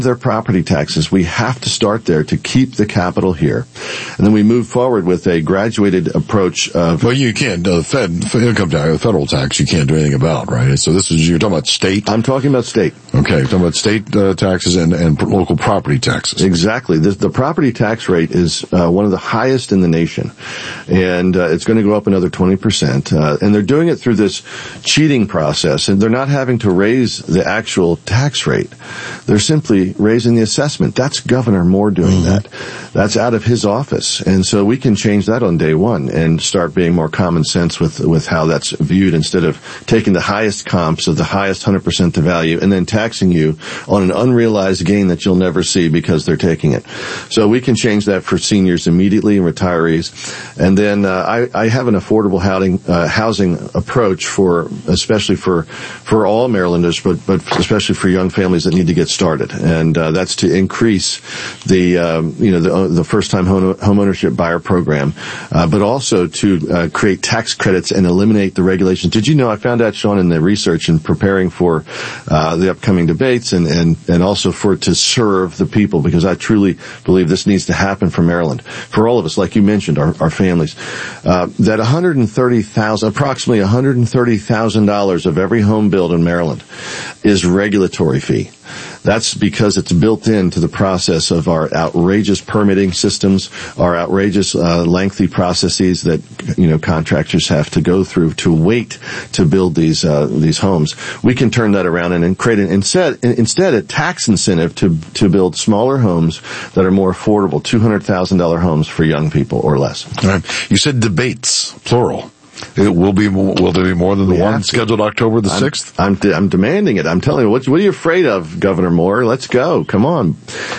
their property taxes. We have to start there to keep the capital here. And then we move forward with a graduated approach of... Well, you can't, income tax, federal tax, you can't do anything about, right? So you're talking about state? I'm talking about state. Okay, you're talking about state taxes and local property taxes. Exactly. The property tax rate is one of the highest in the nation. And it's going to go up another 20%. And they're doing it through this cheating process. And they're not having to raise the actual tax rate. They're simply raising the assessment. That's Governor Moore doing that. That's out of his office. And so we can change that on day one and start being more common sense with how that's viewed, instead of taking the highest comps of the highest 100% to value and then taxing you on an unrealized gain that you'll never see because they're taking it. So we can change that for seniors immediately and retirees. And then I have an affordable housing approach especially for all Marylanders, but especially for young families that need to get started. And that's to increase the first-time home ownership buyer program, but also to create tax credits and eliminate the regulations. Did you know, I found out, Sean, in the research and preparing for the upcoming debates and also to serve the people, because I truly believe this needs to happen for Maryland, for all of us, like you mentioned, our families, that approximately $130,000 of every home built in Maryland is regulatory fee. That's because it's built into the process of our outrageous permitting systems, our outrageous lengthy processes that contractors have to go through to wait to build these homes. We can turn that around and create instead a tax incentive to build smaller homes that are more affordable, $200,000 homes for young people or less. All right. You said debates, plural. Will there be more than the one scheduled October the 6th? I'm demanding it. I'm telling you, what are you afraid of, Governor Moore? Let's go. Come on.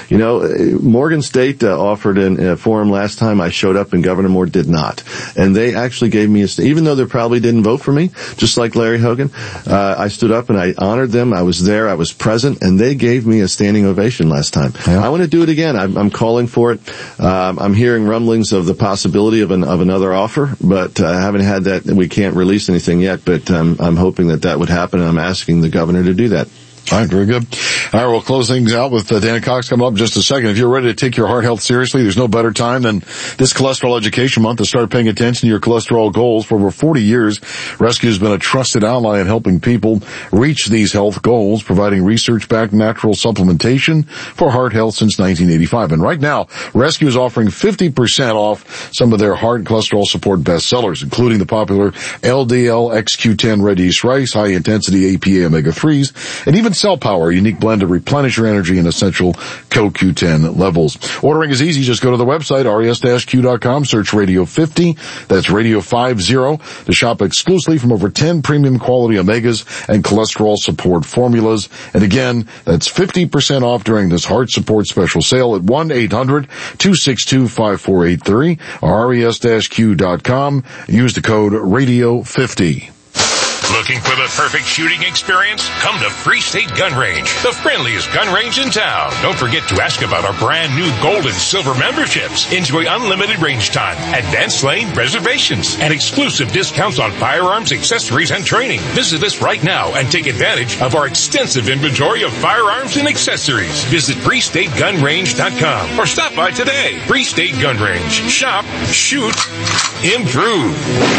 Morgan State offered a forum last time. I showed up and Governor Moore did not. And they actually gave me even though they probably didn't vote for me, just like Larry Hogan, I stood up and I honored them. I was there. I was present, and they gave me a standing ovation last time. Yeah. I want to do it again. I'm calling for it. I'm hearing rumblings of the possibility of another offer, but I haven't had that. We can't release anything yet, but I'm hoping that would happen, and I'm asking the governor to do that. All right, very good. All right, we'll close things out with Dana Cox coming up in just a second. If you're ready to take your heart health seriously, there's no better time than this Cholesterol Education Month to start paying attention to your cholesterol goals. For over 40 years, Rescue has been a trusted ally in helping people reach these health goals, providing research-backed natural supplementation for heart health since 1985. And right now, Rescue is offering 50% off some of their heart and cholesterol support bestsellers, including the popular LDL XQ10 Red Yeast Rice, high-intensity APA omega-3s, and even Cell Power, a unique blend to replenish your energy and essential CoQ10 levels. Ordering is easy. Just go to the website, res-q.com, search Radio 50. That's Radio 50 to shop exclusively from over 10 premium quality omegas and cholesterol support formulas. And again, that's 50% off during this heart support special sale at 1-800-262-5483 or res-q.com. Use the code Radio50. Looking for the perfect shooting experience? Come to Free State Gun Range, the friendliest gun range in town. Don't forget to ask about our brand new gold and silver memberships. Enjoy unlimited range time, advanced lane reservations, and exclusive discounts on firearms, accessories, and training. Visit us right now and take advantage of our extensive inventory of firearms and accessories. Visit FreeStateGunRange.com or stop by today. Free State Gun Range. Shop, shoot, improve.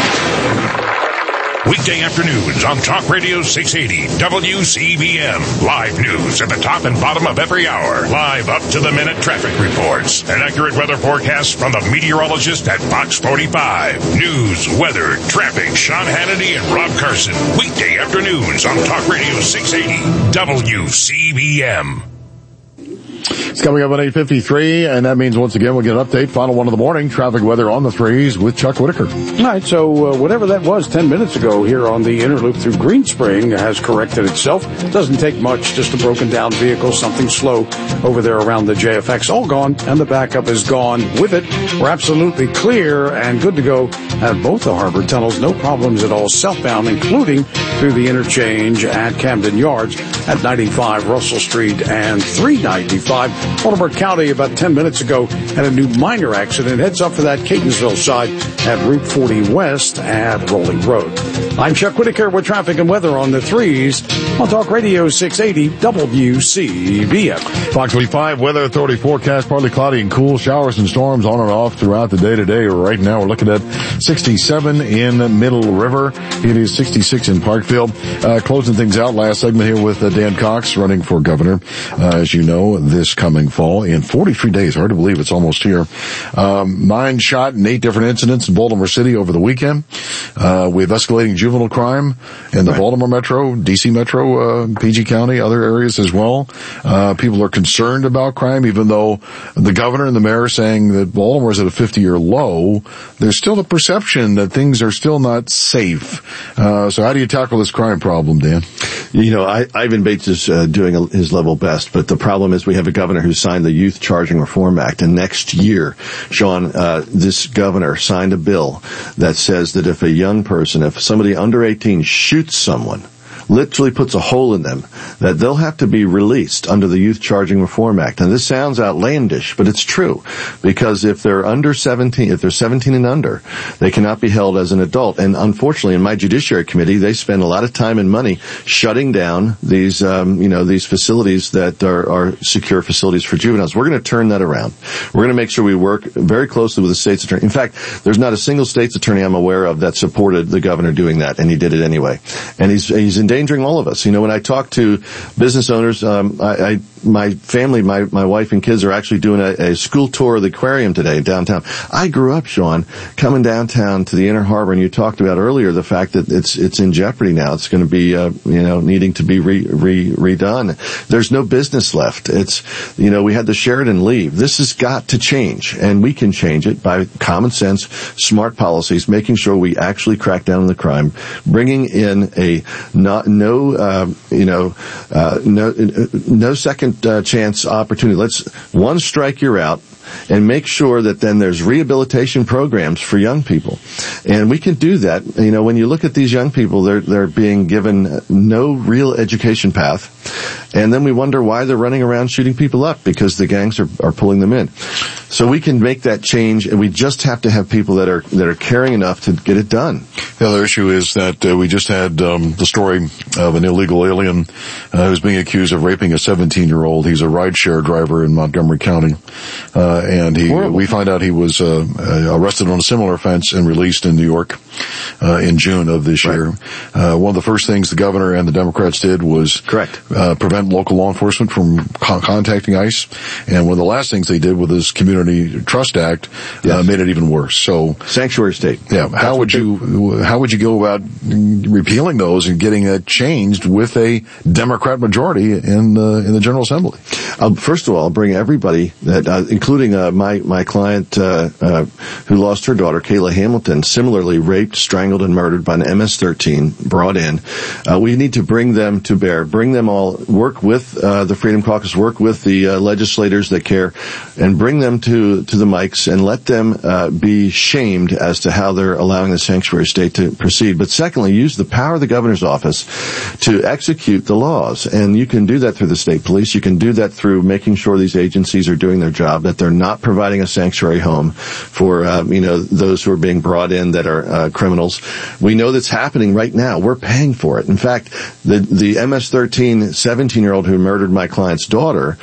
Weekday afternoons on Talk Radio 680 WCBM. Live news at the top and bottom of every hour. Live up-to-the-minute traffic reports. An accurate weather forecast from the meteorologist at Fox 45. News, weather, traffic. Sean Hannity and Rob Carson. Weekday afternoons on Talk Radio 680 WCBM. It's coming up at 8:53, and that means once again we'll get an update. Final one of the morning. Traffic weather on the threes with Chuck Whitaker. All right, so whatever that was 10 minutes ago here on the inner loop through Green Spring has corrected itself. Doesn't take much, just a broken down vehicle, something slow over there around the JFX. All gone, and the backup is gone with it. We're absolutely clear and good to go at both the harbor tunnels. No problems at all southbound, including through the interchange at Camden Yards at 95 Russell Street and 395. Baltimore County about 10 minutes ago had a new minor accident. Heads up for that Catonsville side at Route 40 West at Rolling Road. I'm Chuck Whitaker with traffic and weather on the 3s on Talk Radio 680 WCBM. Fox 45 Weather Authority forecast, partly cloudy and cool, showers and storms on and off throughout the day today. Right now we're looking at 67 in Middle River. It is 66 in Parkfield. Closing things out, last segment here with Dan Cox running for governor, as you know, this coming fall in 43 days. Hard to believe it's almost here. 9 shot and 8 different incidents in Baltimore City over the weekend. We have escalating juvenile crime in the Baltimore Metro, DC Metro, PG County, other areas as well. People are concerned about crime, even though the governor and the mayor are saying that Baltimore is at a 50-year low. There's still the perception that things are still not safe. So how do you tackle this crime problem, Dan? You know, Ivan Bates is doing his level best, but the problem is we have a governor who signed the Youth Charging Reform Act, and next year, Sean, this governor signed a bill that says that if a young person, if somebody under 18 shoots someone, literally puts a hole in them, that they'll have to be released under the Youth Charging Reform Act. And this sounds outlandish, but it's true. Because if they're under 17, if they're 17 and under, they cannot be held as an adult. And unfortunately, in my Judiciary Committee, they spend a lot of time and money shutting down these, these facilities that are secure facilities for juveniles. We're going to turn that around. We're going to make sure we work very closely with the state's attorney. In fact, there's not a single state's attorney I'm aware of that supported the governor doing that, and he did it anyway. And he's endangering all of us. You know, when I talk to business owners, my family, my wife and kids are actually doing a school tour of the aquarium today downtown. I grew up, Sean, coming downtown to the Inner Harbor, and you talked about earlier the fact that it's in jeopardy now. It's going to be, needing to be redone. There's no business left. We had the Sheridan leave. This has got to change, and we can change it by common sense, smart policies, making sure we actually crack down on the crime, bringing in no second chance opportunity. Let's one strike, you're out. And make sure that then there's rehabilitation programs for young people. And we can do that. You know, when you look at these young people, they're being given no real education path. And then we wonder why they're running around shooting people up, because the gangs are pulling them in. So we can make that change, and we just have to have people that are caring enough to get it done. The other issue is that we just had the story of an illegal alien who's being accused of raping a 17-year-old. He's a rideshare driver in Montgomery County. And we find out he was arrested on a similar offense and released in New York in June of this year. One of the first things the governor and the Democrats did was prevent local law enforcement from contacting ICE. And one of the last things they did with this Community Trust Act made it even worse. So sanctuary state. Yeah. How would you go about repealing those and getting that changed with a Democrat majority in the General Assembly? First of all, I'll bring everybody that, including my client who lost her daughter, Kayla Hamilton, similarly raped, strangled, and murdered by an MS-13, brought in. We need to bring them to bear, bring them all, work with the Freedom Caucus, work with the legislators that care, and bring them to the mics and let them be shamed as to how they're allowing the sanctuary state to proceed. But secondly, use the power of the governor's office to execute the laws. And you can do that through the state police. You can do that through making sure these agencies are doing their job, that they're not providing a sanctuary home for, those who are being brought in that are criminals. We know that's happening right now. We're paying for it. In fact, the MS-13 17-year-old who murdered my client's daughter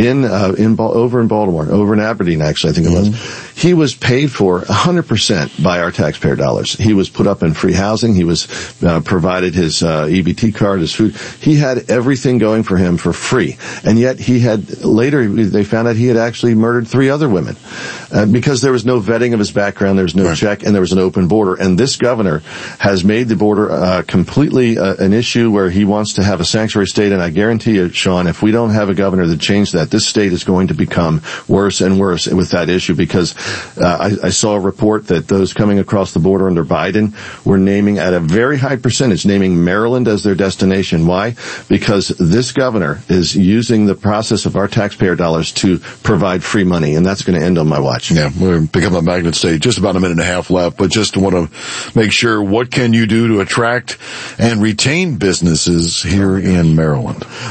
over in Baltimore, over in Aberdeen, actually, I think it was, he was paid for 100% by our taxpayer dollars. He was put up in free housing. He was provided his EBT card, his food. He had everything going for him for free. And yet later they found out he had actually murdered 3 other women because there was no vetting of his background, there was no check, and there was an open border. And this governor has made the border completely an issue where he wants to have a sanctuary state. And I guarantee you, Sean, if we don't have a governor that changed that, this state is going to become worse and worse with that issue, because I saw a report that those coming across the border under Biden were naming at a very high percentage, naming Maryland as their destination. Why? Because this governor is using the process of our taxpayer dollars to provide free money, and that's going to end on my watch. Yeah, we're becoming a magnet state. Just about a minute and a half left, but just want to make sure, what can you do to attract and retain businesses here in Maryland?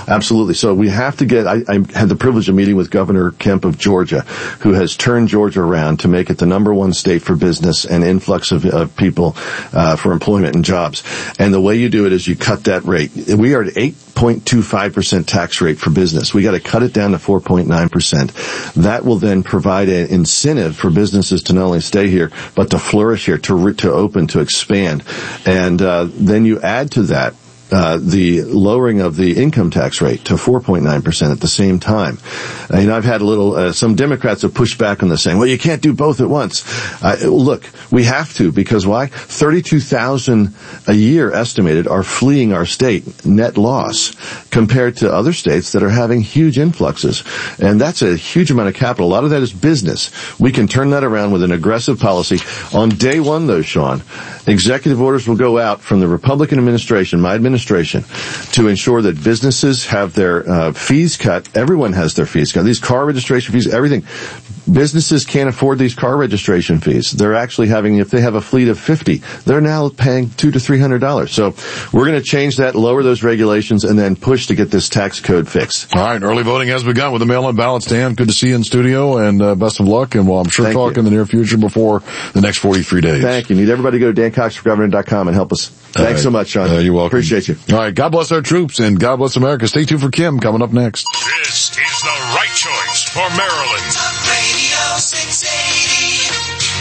Absolutely. So we have to get, I had the privilege of meeting with Governor Kemp of Georgia, who has turned Georgia around to make it the number one state for business and influx of people for employment and jobs. And the way you do it is you cut that rate. We are at 8.25% tax rate for business. We got to cut it down to 4.9%. That will then provide an incentive for businesses to not only stay here, but to flourish here, to open, to expand. And then you add to that the lowering of the income tax rate to 4.9% at the same time. I've had some Democrats have pushed back on this, saying, well, you can't do both at once. Look, we have to, because why? 32,000 a year estimated are fleeing our state, net loss, compared to other states that are having huge influxes. And that's a huge amount of capital. A lot of that is business. We can turn that around with an aggressive policy. On day one, though, Sean, executive orders will go out from the Republican administration, my administration, to ensure that businesses have their fees cut. Everyone has their fees cut. These car registration fees, everything. Businesses can't afford these car registration fees. They're actually having, if they have a fleet of 50, they're now paying $200 to $300. So we're going to change that, lower those regulations, and then push to get this tax code fixed. All right, early voting has begun with the mail-in ballots. Dan, good to see you in studio, and best of luck. And I'm sure talk in the near future before the next 43 days. Thank you. Need everybody to go to DanCoxForGovernor.com and help us. Thanks so much, Sean. You're welcome. Appreciate you. All right, God bless our troops, and God bless America. Stay tuned for Kim coming up next. This is the right choice for Maryland. Talk Radio 680,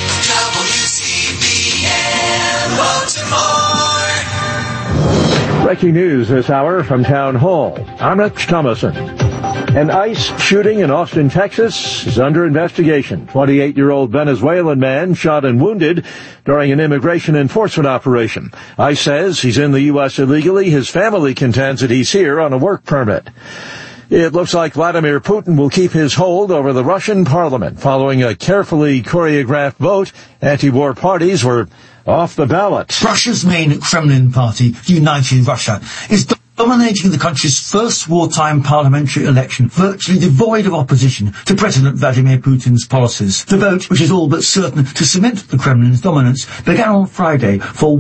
WCBN, Baltimore. Breaking news this hour from Town Hall. I'm Rich Thomason. An ICE shooting in Austin, Texas is under investigation. 28-year-old Venezuelan man shot and wounded during an immigration enforcement operation. ICE says he's in the U.S. illegally. His family contends that he's here on a work permit. It looks like Vladimir Putin will keep his hold over the Russian parliament. Following a carefully choreographed vote, anti-war parties were off the ballot. Russia's main Kremlin party, United Russia, is dominating the country's first wartime parliamentary election, virtually devoid of opposition to President Vladimir Putin's policies. The vote, which is all but certain to cement the Kremlin's dominance, began on Friday for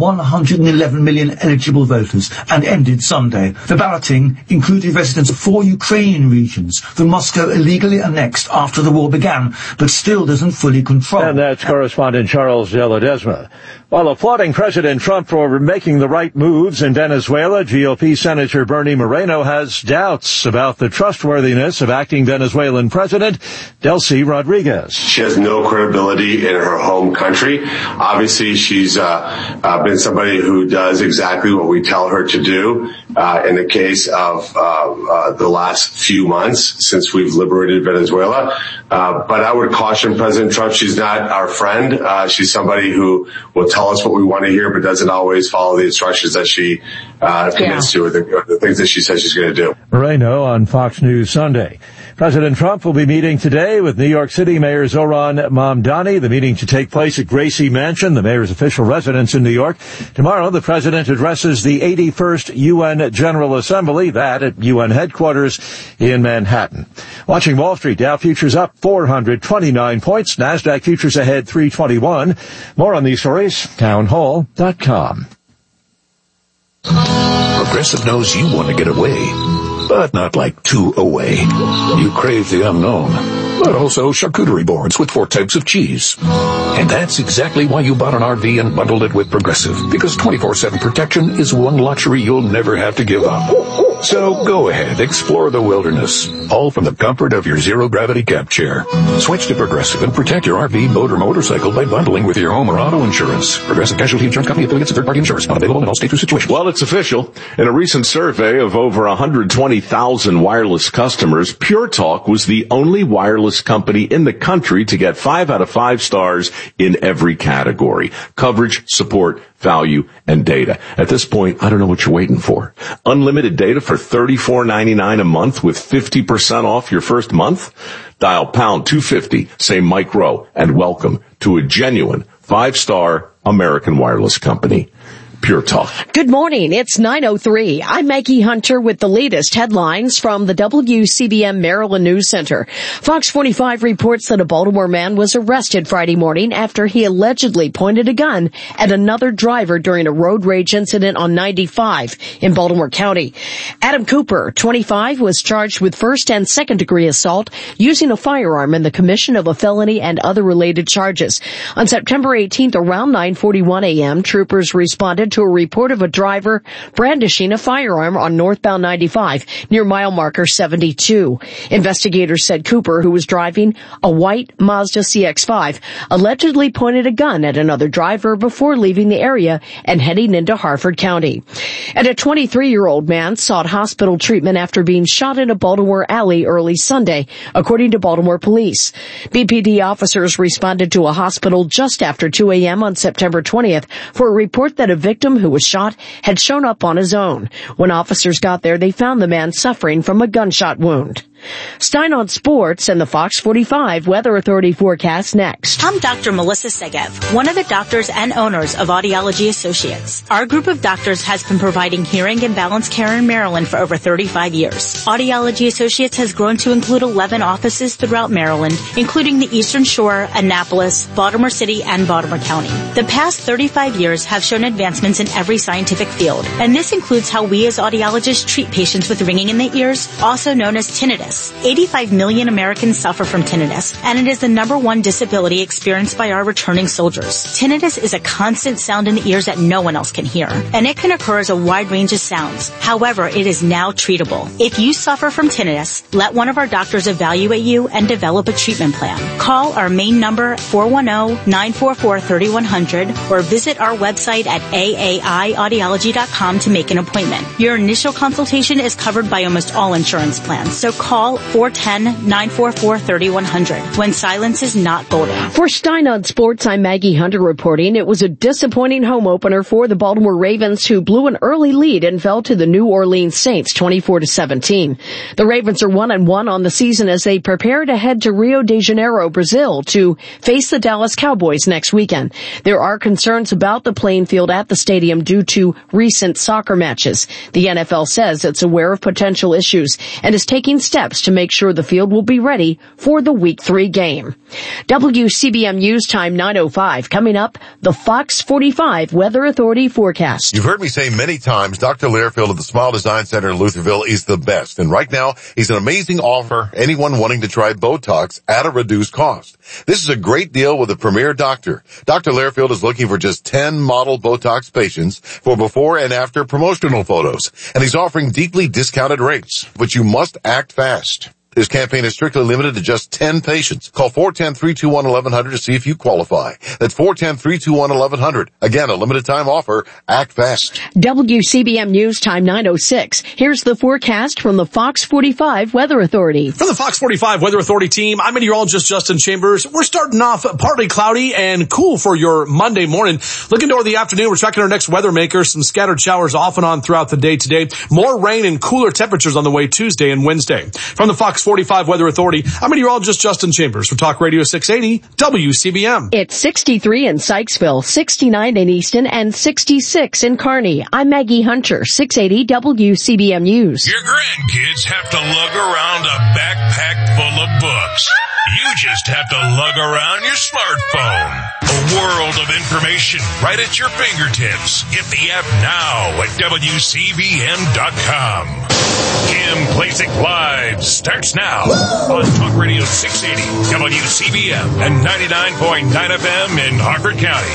111 million eligible voters and ended Sunday. The balloting included residents of 4 Ukrainian regions that Moscow illegally annexed after the war began, but still doesn't fully control. And that's correspondent Charles De Ledesma. While applauding President Trump for making the right moves in Venezuela, GOP Senator Bernie Moreno has doubts about the trustworthiness of acting Venezuelan President Delcy Rodriguez. She has no credibility in her home country. Obviously, she's been somebody who does exactly what we tell her to do. In the case of the last few months since we've liberated Venezuela. But I would caution President Trump, she's not our friend. She's somebody who will tell us what we want to hear, but doesn't always follow the instructions that she commits to, or the things that she says she's going to do. Moreno on Fox News Sunday. President Trump will be meeting today with New York City Mayor Zohran Mamdani. The meeting to take place at Gracie Mansion, the mayor's official residence in New York. Tomorrow, the president addresses the 81st UN General Assembly, that at UN headquarters in Manhattan. Watching Wall Street, Dow futures up 429 points. NASDAQ futures ahead 321. More on these stories, townhall.com. Progressive knows you want to get away, but not like too away. You crave the unknown, but also charcuterie boards with 4 types of cheese. And that's exactly why you bought an RV and bundled it with Progressive, because 24/7 protection is one luxury you'll never have to give up. So go ahead, explore the wilderness, all from the comfort of your zero-gravity cab chair. Switch to Progressive and protect your RV, boat, or motorcycle by bundling with your home or auto insurance. Progressive Casualty Insurance Company affiliates and third-party insurance. Not available in all states or situations. Well, it's official. In a recent survey of over 120,000 wireless customers, Pure Talk was the only wireless company in the country to get 5 out of 5 stars in every category: coverage, support, value, and data. At this point, I don't know what you're waiting for. Unlimited data for $34.99 a month with 50% off your first month? Dial pound 250, say Mike Rowe, and welcome to a genuine 5-star American wireless company. Pure Talk. Good morning. It's 9:03. I'm Maggie Hunter with the latest headlines from the WCBM Maryland News Center. Fox 45 reports that a Baltimore man was arrested Friday morning after he allegedly pointed a gun at another driver during a road rage incident on 95 in Baltimore County. Adam Cooper, 25, was charged with first and second degree assault using a firearm in the commission of a felony and other related charges. On September 18th, around 9:41 a.m., troopers responded to a report of a driver brandishing a firearm on northbound 95 near mile marker 72. Investigators said Cooper, who was driving a white Mazda CX-5, allegedly pointed a gun at another driver before leaving the area and heading into Harford County. And a 23-year-old man sought hospital treatment after being shot in a Baltimore alley early Sunday, according to Baltimore police. BPD officers responded to a hospital just after 2 a.m. on September 20th for a report that a victim who was shot had shown up on his own. When officers got there, they found the man suffering from a gunshot wound. Stein on Sports and the Fox 45 Weather Authority forecast next. I'm Dr. Melissa Segev, one of the doctors and owners of Audiology Associates. Our group of doctors has been providing hearing and balance care in Maryland for over 35 years. Audiology Associates has grown to include 11 offices throughout Maryland, including the Eastern Shore, Annapolis, Baltimore City, and Baltimore County. The past 35 years have shown advancements in every scientific field, and this includes how we as audiologists treat patients with ringing in the ears, also known as tinnitus. 85 million Americans suffer from tinnitus, and it is the #1 disability experienced by our returning soldiers. Tinnitus is a constant sound in the ears that no one else can hear, and it can occur as a wide range of sounds. However, it is now treatable. If you suffer from tinnitus, let one of our doctors evaluate you and develop a treatment plan. Call our main number 410-944-3100 or visit our website at aaiaudiology.com to make an appointment. Your initial consultation is covered by almost all insurance plans, so call 410-944-3100 when silence is not golden. For Stein on Sports, I'm Maggie Hunter reporting. It was a disappointing home opener for the Baltimore Ravens, who blew an early lead and fell to the New Orleans Saints 24-17. The Ravens are 1-1 on the season as they prepare to head to Rio de Janeiro, Brazil, to face the Dallas Cowboys next weekend. There are concerns about the playing field at the stadium due to recent soccer matches. The NFL says it's aware of potential issues and is taking steps to make sure the field will be ready for the Week 3 game. WCBM News Time 9:05. Coming up, the Fox 45 Weather Authority forecast. You've heard me say many times, Dr. Learfield of the Smile Design Center in Lutherville is the best. And right now, he's an amazing offer anyone wanting to try Botox at a reduced cost. This is a great deal with a premier doctor. Dr. Learfield is looking for just 10 model Botox patients for before and after promotional photos. And he's offering deeply discounted rates, but you must act fast. This campaign is strictly limited to just 10 patients. Call 410-321-1100 to see if you qualify. That's 410-321-1100. Again, a limited time offer. Act fast. WCBM News Time 9:06. Here's the forecast from the Fox 45 Weather Authority. From the Fox 45 Weather Authority team, I'm meteorologist Justin Chambers. We're starting off partly cloudy and cool for your Monday morning. Looking toward the afternoon, we're tracking our next weather maker. Some scattered showers off and on throughout the day today. More rain and cooler temperatures on the way Tuesday and Wednesday. From the Fox 45 Weather Authority, I'm meteorologist Justin Chambers for Talk Radio 680 WCBM. It's 63 in Sykesville, 69 in Easton, and 66 in Kearney. I'm Maggie Hunter, 680 WCBM News. Your grandkids have to lug around a backpack full of books. You just have to lug around your smartphone. A world of information right at your fingertips. Get the app now at WCBM.com. Kim Klacik Live starts now on Talk Radio 680, WCBM, and 99.9 FM in Harford County.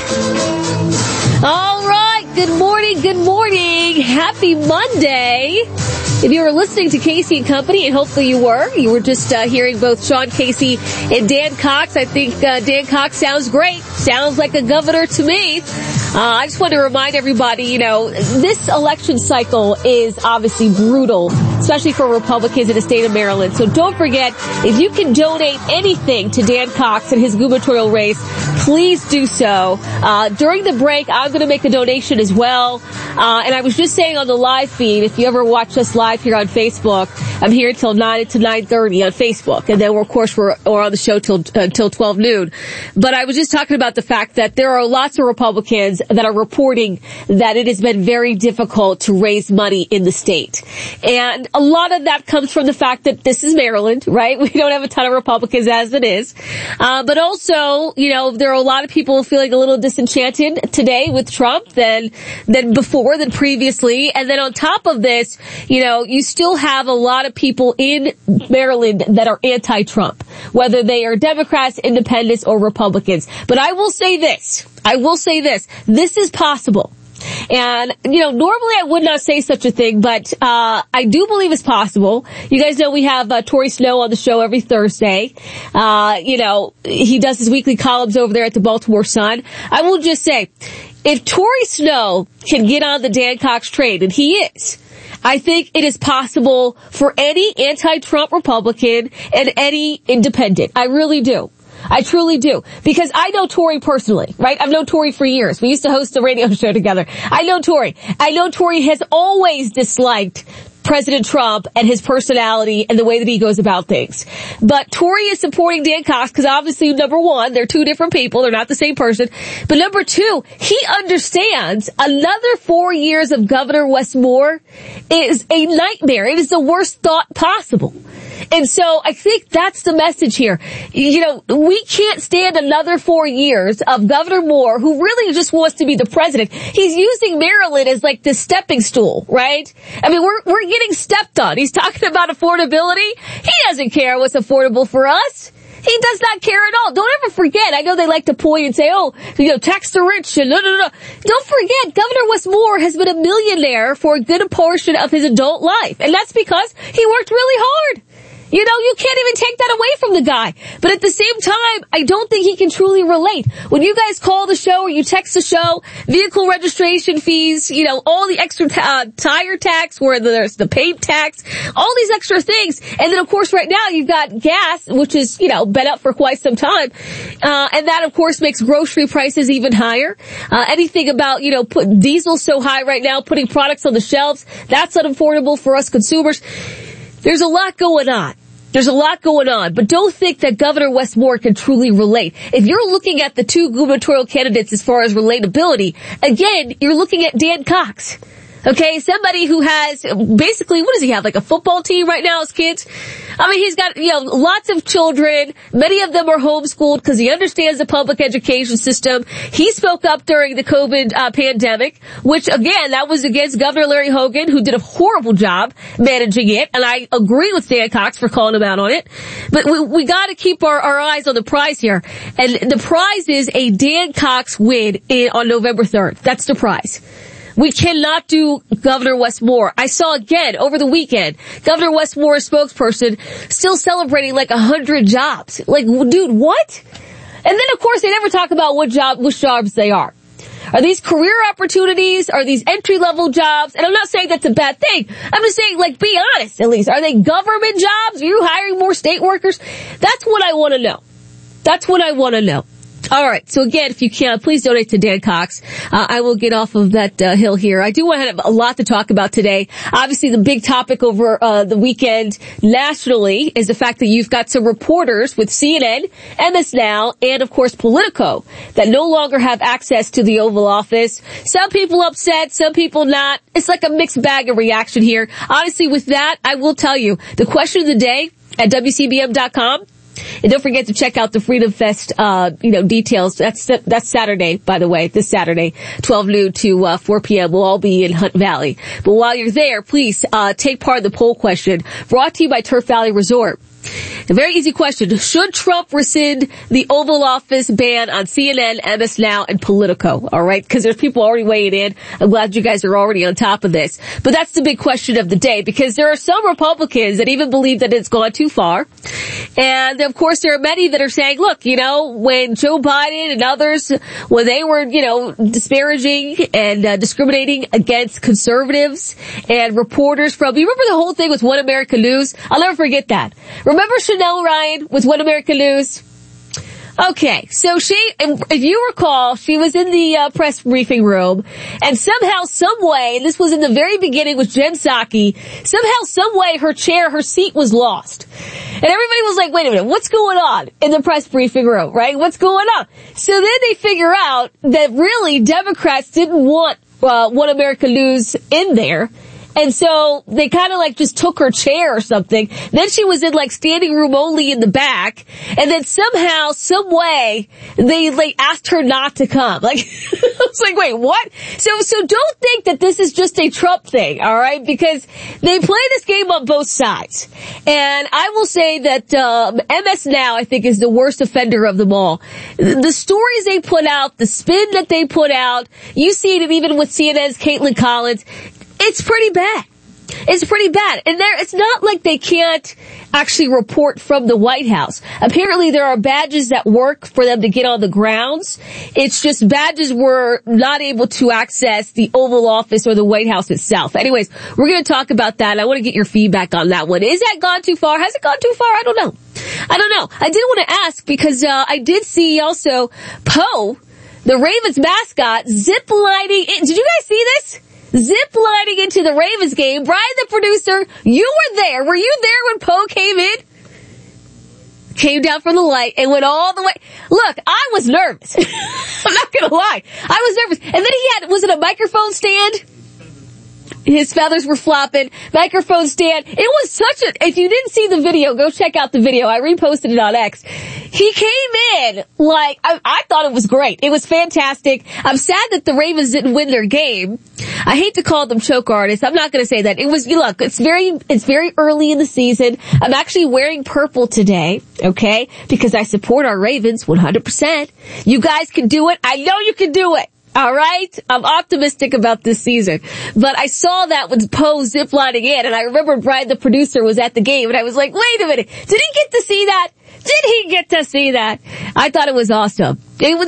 All right. Good morning. Good morning. Happy Monday. If you were listening to Casey and Company, and hopefully you were just hearing both Sean Casey and Dan Cox. I think Dan Cox sounds great. Sounds like a governor to me. I just want to remind everybody, this election cycle is obviously brutal, especially for Republicans in the state of Maryland. So don't forget, if you can donate anything to Dan Cox and his gubernatorial race, please do so. During the break, I'm going to make a donation as well. And I was just saying on the live feed, if you ever watch us live here on Facebook, I'm here till 9 to 9:30 on Facebook. And then, of course, we're on the show till 12 noon. But I was just talking about the fact that there are lots of Republicans that are reporting that it has been very difficult to raise money in the state. And a lot of that comes from the fact that this is Maryland, right? We don't have a ton of Republicans as it is. But also, there are a lot of people feeling a little disenchanted today with Trump than previously. And then on top of this, you still have a lot of people in Maryland that are anti-Trump, whether they are Democrats, independents, or Republicans. But I will say this. This is possible. And, normally I would not say such a thing, but I do believe it's possible. You guys know we have Tori Snow on the show every Thursday. He does his weekly columns over there at the Baltimore Sun. I will just say, if Tori Snow can get on the Dan Cox train, and he is, I think it is possible for any anti-Trump Republican and any independent. I really do. I truly do. Because I know Tori personally, right? I've known Tori for years. We used to host a radio show together. I know Tori. I know Tori has always disliked President Trump and his personality and the way that he goes about things. But Tori is supporting Dan Cox because obviously, number one, they're two different people. They're not the same person. But number two, he understands another 4 years of Governor Wes Moore is a nightmare. It is the worst thought possible. And so I think that's the message here. We can't stand another 4 years of Governor Moore, who really just wants to be the president. He's using Maryland as like this stepping stool, right? I mean, we're getting stepped on. He's talking about affordability. He doesn't care what's affordable for us. He does not care at all. Don't ever forget. I know they like to point and say, tax the rich and no. Don't forget, Governor Wes Moore has been a millionaire for a good portion of his adult life. And that's because he worked really hard. You can't even take that away from the guy. But at the same time, I don't think he can truly relate. When you guys call the show or you text the show, vehicle registration fees, all the extra tire tax, where there's the paint tax, all these extra things. And then, of course, right now you've got gas, which is, been up for quite some time. And that, of course, makes grocery prices even higher. Anything about, put diesel so high right now, putting products on the shelves, that's unaffordable for us consumers. There's a lot going on. But don't think that Governor Wes Moore can truly relate. If you're looking at the two gubernatorial candidates as far as relatability, again, you're looking at Dan Cox. Okay, somebody who has basically, what does he have, like a football team right now as kids? I mean, he's got, lots of children. Many of them are homeschooled because he understands the public education system. He spoke up during the COVID pandemic, which again, that was against Governor Larry Hogan, who did a horrible job managing it. And I agree with Dan Cox for calling him out on it. But we got to keep our eyes on the prize here. And the prize is a Dan Cox win on November 3rd. That's the prize. We cannot do Governor Wes Moore. I saw again over the weekend, Governor Wes Moore's spokesperson still celebrating like 100 jobs. Like, dude, what? And then, of course, they never talk about which jobs they are. Are these career opportunities? Are these entry-level jobs? And I'm not saying that's a bad thing. I'm just saying, be honest at least. Are they government jobs? Are you hiring more state workers? That's what I want to know. All right. So again, if you can, please donate to Dan Cox. I will get off of that hill here. I do want to have a lot to talk about today. Obviously, the big topic over the weekend nationally is the fact that you've got some reporters with CNN, MS Now, and of course Politico that no longer have access to the Oval Office. Some people upset, some people not. It's like a mixed bag of reaction here. Honestly, with that, I will tell you the question of the day at WCBM.com. And don't forget to check out the Freedom Fest, details. That's Saturday, by the way, this Saturday, 12 noon to 4 p.m. We'll all be in Hunt Valley. But while you're there, please, take part in the poll question brought to you by Turf Valley Resort. A very easy question. Should Trump rescind the Oval Office ban on CNN, MS Now, and Politico? All right? Because there's people already weighing in. I'm glad you guys are already on top of this. But that's the big question of the day, because there are some Republicans that even believe that it's gone too far. And, of course, there are many that are saying, look, when Joe Biden and others, when they were, disparaging and discriminating against conservatives and reporters you remember the whole thing with One American News? I'll never forget that. Remember Chanel Ryan with One American News? Okay, so if you recall, she was in the press briefing room, and somehow, some way, and this was in the very beginning with Jen Psaki, somehow, some way, her seat was lost. And everybody was like, wait a minute, what's going on in the press briefing room, right? What's going on? So then they figure out that really Democrats didn't want One America News in there. And so they kind of like just took her chair or something. Then she was in like standing room only in the back. And then somehow, some way, they like asked her not to come. Like, I was like, wait, what? So don't think that this is just a Trump thing, all right? Because they play this game on both sides. And I will say that MS Now, I think, is the worst offender of them all. The stories they put out, the spin that they put out, you see it even with CNN's Caitlin Collins. It's pretty bad. It's pretty bad. And it's not like they can't actually report from the White House. Apparently there are badges that work for them to get on the grounds. It's just badges were not able to access the Oval Office or the White House itself. Anyways, we're going to talk about that. I want to get your feedback on that one. Is that gone too far? Has it gone too far? I don't know. I did want to ask because I did see also Poe, the Ravens mascot, zip-lining in. Did you guys see this? Zip-lining into the Ravens game. Brian, the producer, you were there. Were you there when Poe came in? Came down from the light and went all the way. Look, I was nervous. I'm not gonna lie. I was nervous. And then was it a microphone stand? His feathers were flopping. Microphone stand. It was if you didn't see the video, go check out the video. I reposted it on X. He came in like, I thought it was great. It was fantastic. I'm sad that the Ravens didn't win their game. I hate to call them choke artists. I'm not going to say that. Look, it's very early in the season. I'm actually wearing purple today, okay? Because I support our Ravens 100%. You guys can do it. I know you can do it. All right? I'm optimistic about this season. But I saw that with Poe ziplining in, and I remember Brian, the producer, was at the game, and I was like, wait a minute. Did he get to see that? I thought it was awesome.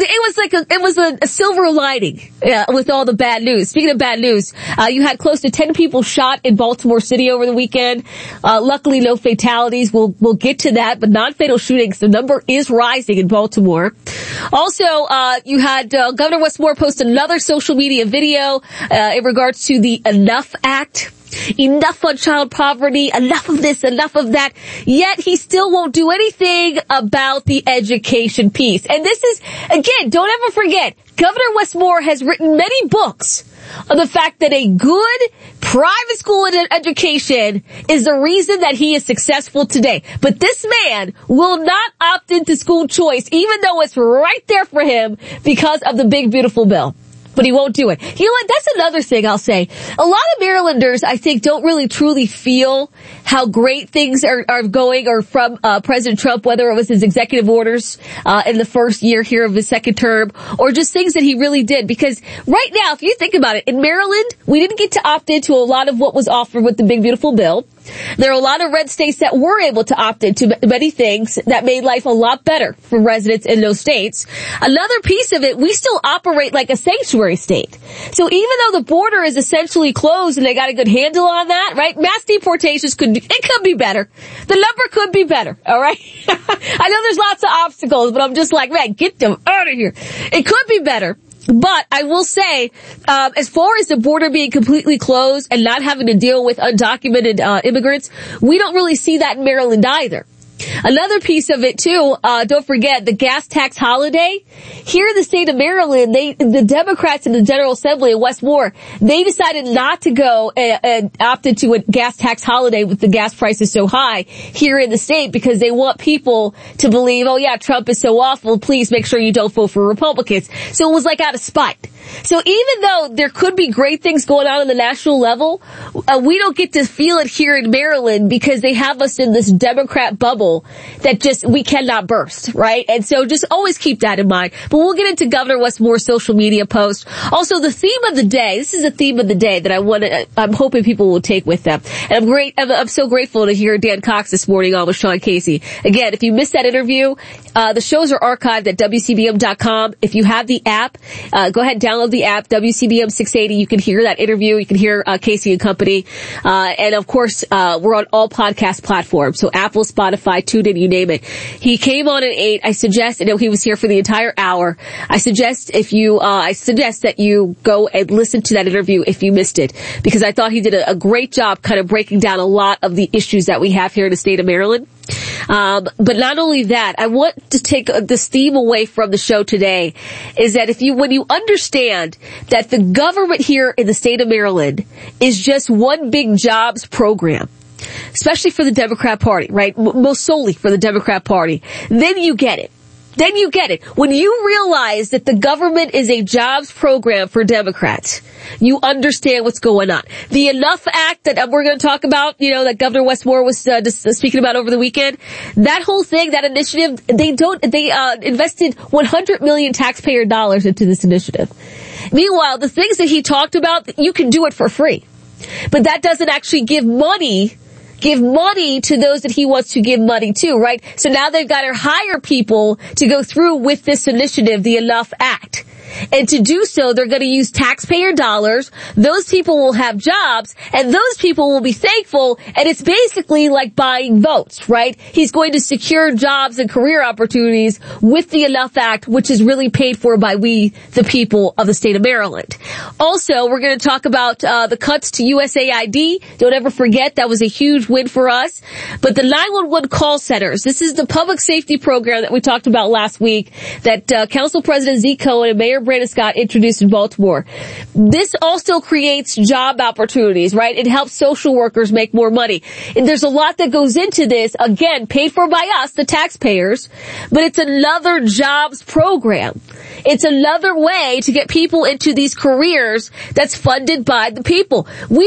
It was a silver lining with all the bad news. Speaking of bad news, you had close to 10 people shot in Baltimore City over the weekend. Luckily, no fatalities. We'll get to that, but non-fatal shootings, the number is rising in Baltimore. Also, you had Governor Wes Moore post another social media video in regards to the Enough Act. Enough on child poverty, enough of this, enough of that. Yet he still won't do anything about the education piece. And this is, again, don't ever forget, Governor Wes Moore has written many books on the fact that a good private school education is the reason that he is successful today. But this man will not opt into school choice, even though it's right there for him because of the big, beautiful bill. But he won't do it. You know what? That's another thing I'll say. A lot of Marylanders, I think, don't really truly feel how great things are going or from President Trump, whether it was his executive orders in the first year here of his second term or just things that he really did. Because right now, if you think about it, in Maryland, we didn't get to opt into a lot of what was offered with the big, beautiful bill. There are a lot of red states that were able to opt into many things that made life a lot better for residents in those states. Another piece of it, we still operate like a sanctuary state. So even though the border is essentially closed and they got a good handle on that, right? Mass deportations could be better. The number could be better, all right? I know there's lots of obstacles, but I'm just like, man, get them out of here. It could be better. But I will say, as far as the border being completely closed and not having to deal with undocumented immigrants, we don't really see that in Maryland either. Another piece of it too, don't forget the gas tax holiday. Here in the state of Maryland, the Democrats in the General Assembly in West Moore, they decided not to go and opt into a gas tax holiday with the gas prices so high here in the state because they want people to believe, oh yeah, Trump is so awful, please make sure you don't vote for Republicans. So it was like out of spite. So even though there could be great things going on the national level, we don't get to feel it here in Maryland because they have us in this Democrat bubble that just, we cannot burst, right? And so just always keep that in mind. But we'll get into Governor Wes Moore's social media post. Also, the theme of the day, this is a theme of the day that I'm hoping people will take with them. And I'm so grateful to hear Dan Cox this morning on with Sean Casey. Again, if you missed that interview, the shows are archived at WCBM.com. If you have the app, go ahead and download the app, WCBM 680. You can hear that interview. You can hear Casey and Company. And of course, we're on all podcast platforms. So Apple, Spotify, I tuned in, you name it. He came on at 8. I suggest, he was here for the entire hour. I suggest that you go and listen to that interview if you missed it, because I thought he did a great job kind of breaking down a lot of the issues that we have here in the state of Maryland. But not only that, I want to take this theme away from the show today, is that when you understand that the government here in the state of Maryland is just one big jobs program, especially for the Democrat Party, right? Most solely for the Democrat Party, then you get it. Then you get it. When you realize that the government is a jobs program for Democrats, you understand what's going on. The Enough Act that we're going to talk about, that Governor Westmore was speaking about over the weekend, that whole thing, that initiative, they invested $100 million taxpayer dollars into this initiative. Meanwhile, the things that he talked about, you can do it for free. But that doesn't actually give money to those that he wants to give money to, right? So now they've got to hire people to go through with this initiative, the Enough Act. And to do so, they're going to use taxpayer dollars. Those people will have jobs, and those people will be thankful, and it's basically like buying votes, right? He's going to secure jobs and career opportunities with the Enough Act, which is really paid for by we, the people of the state of Maryland. Also, we're going to talk about the cuts to USAID. Don't ever forget, that was a huge win for us. But the 911 call centers, this is the public safety program that we talked about last week that Council President Zeke Cohen and Mayor Brandon Scott introduced in Baltimore. This also creates job opportunities, right? It helps social workers make more money. And there's a lot that goes into this, again, paid for by us, the taxpayers, but it's another jobs program. It's another way to get people into these careers that's funded by the people.